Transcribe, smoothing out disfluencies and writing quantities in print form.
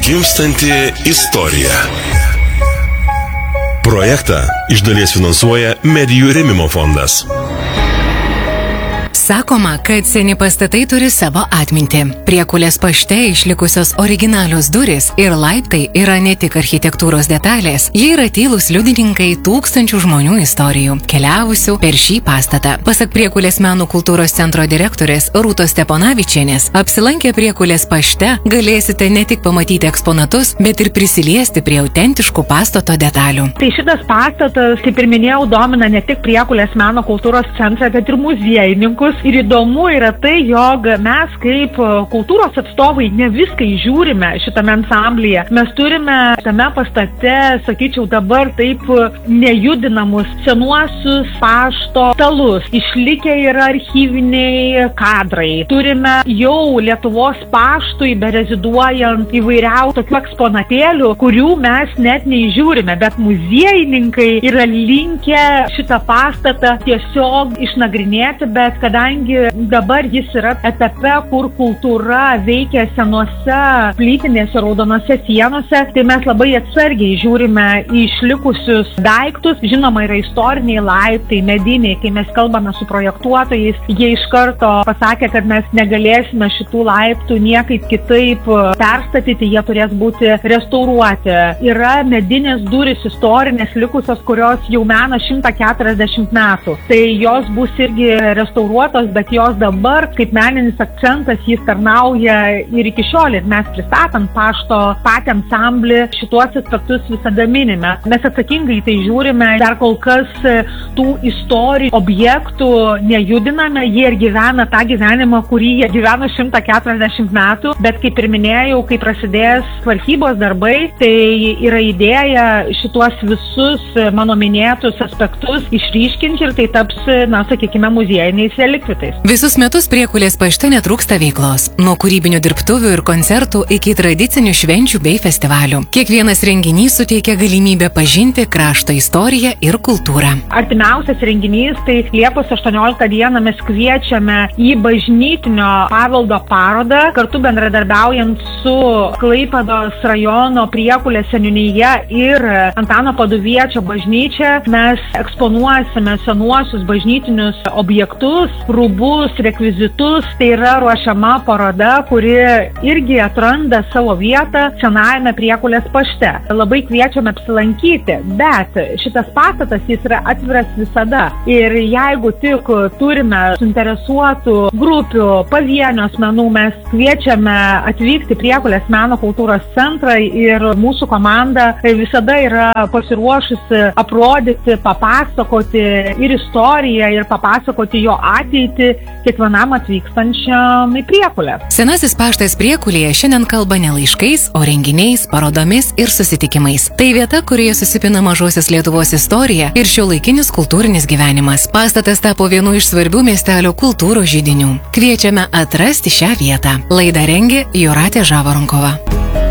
Gimstanti istorija. Projektą iš dalies finansuoja Medijų rėmimo fondas. Sakoma, kad seni pastatai turi savo atmintį. Priekulės pašte išlikusios originalios durys ir laiptai yra ne tik architektūros detalės, jie yra tylūs liudininkai tūkstančių žmonių istorijų, keliavusių per šį pastatą. Pasak Priekulės meno kultūros centro direktorės Rūtos Steponavičienės, apsilankę Priekulės pašte galėsite ne tik pamatyti eksponatus, bet ir prisiliesti prie autentiškų pastato detalių. Tai šitas pastatas, kaip ir minėjau, domina ne tik Priekulės meno kultūros centrą, bet ir muziejininkus. Ir įdomu yra tai, jog mes kaip kultūros atstovai ne viską žiūrime šitame ansamblyje. Mes turime tame pastate, sakyčiau, dabar taip nejudinamus senuosius pašto stalus. Išlikę yra archyviniai kadrai. Turime jau Lietuvos paštui bereziduojant įvairiausių tokių eksponatėlių, kurių mes net neįžiūrime, bet muziejininkai yra linkę šitą pastatą tiesiog išnagrinėti, bet kadangi dabar jis yra etape, kur kultūra veikia senuose plytinėse raudonose sienose, tai mes labai atsargiai žiūrime į išlikusius daiktus. Žinoma, yra istoriniai laiptai, mediniai. Kai mes kalbame su projektuotojais, jie iš karto pasakė, kad mes negalėsime šitų laiptų niekaip kitaip perstatyti, jie turės būti restauruoti. Yra medinės durys istorinės likusios, kurios jau mena 140 metų. Tai jos bus irgi restauruotos, bet jos dabar, kaip meninis akcentas, jis tarnauja ir iki šiol. Ir mes pristatant pašto patį ansamblį šituos aspektus visada minime. Mes atsakingai tai žiūrime, dar kol kas tų istorijų objektų nejudiname, jie ir gyvena tą gyvenimą, kurį jie gyveno 140 metų, bet kaip ir minėjau, kai prasidės tvarkybos darbai, tai yra idėja šituos visus mano minėtus aspektus išryškinti ir tai taps, sakykime, muziejiniais relikvitais. Visus metus Priekulės pašte netrūksta veiklos. Nuo kūrybinių dirbtuvių ir koncertų iki tradicinių švenčių bei festivalių. Kiekvienas renginys suteikia galimybę pažinti krašto istoriją ir kultūrą. Artimiausias renginys tai Liepos 18 dieną mes kviečiame į bažnytinio paveldo parodą, kartu bendradarbiaujant su Klaipėdos rajono Priekulės seniūnija ir Antano Paduviečio bažnyčia. Mes eksponuosime senuosius bažnytinius objektus, rūbus, rekvizitus. Tai yra ruošiama paroda, kuri irgi atranda savo vietą senajame Priekulės pašte. Labai kviečiame apsilankyti, bet šitas pastatas jis yra atviras visada. Ir jeigu tik turime suinteresuotų grupių, pavienių asmenų, mes kviečiame atvykti Priekulės meno kultūros centrą ir mūsų komanda visada yra pasiruošusi aprodyti, papasakoti ir istoriją, ir papasakoti jo ateitį kiekvienam atvykstančiam į Priekulę. Senasis paštas Priekulėje šiandien kalba ne laiškais, o renginiais, parodomis ir susitikimais. Tai vieta, kurioje susipina mažosios Lietuvos istorija ir šiuolaikinis kultūrinis gyvenimas. Pastatas tapo vienu iš svarbių miestelio kultūros židinių. Kviečiame atrasti šią vietą. Laidą rengė Jūratė Žavaronkova.